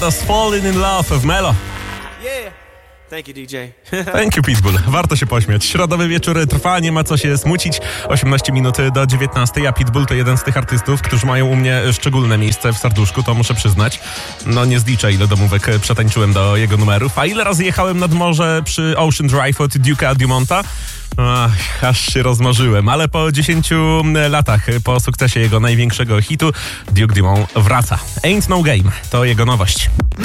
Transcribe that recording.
That's Falling in Love w Melo. Yeah. Thank you, DJ. Thank you, Pitbull. Warto się pośmiać. Środowy wieczór trwa, nie ma co się smucić. 18 minut do 19, a Pitbull to jeden z tych artystów, którzy mają u mnie szczególne miejsce w serduszku, to muszę przyznać. No nie zliczę, ile domówek przetańczyłem do jego numerów, a ile razy jechałem nad morze przy Ocean Drive od Duke'a Dumonta. Ach, aż się rozmarzyłem, ale po 10 latach po sukcesie jego największego hitu Duke Dumont wraca. Ain't No Game to jego nowość.